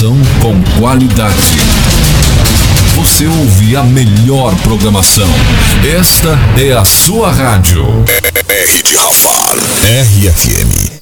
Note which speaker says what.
Speaker 1: Informação com qualidade. Você ouve a melhor programação. Esta é a sua rádio.
Speaker 2: R de Rafar. RFM.